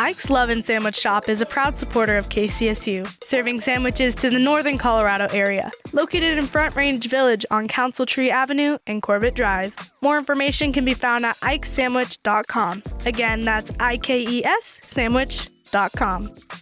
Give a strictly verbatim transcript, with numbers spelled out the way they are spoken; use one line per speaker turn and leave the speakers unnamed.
Ike's Lovin' Sandwich Shop is a proud supporter of K C S U, serving sandwiches to the northern Colorado area. Located in Front Range Village on Council Tree Avenue and Corbett Drive. More information can be found at ikes sandwich dot com. Again, that's I K E S sandwich dot com.